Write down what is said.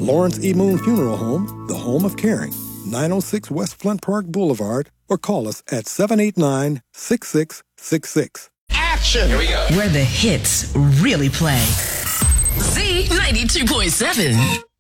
Lawrence E. Moon Funeral Home, the home of caring. 906 West Flint Park Boulevard, or call us at 789-6666. Action! Here we go. Where the hits really play. Z92.7.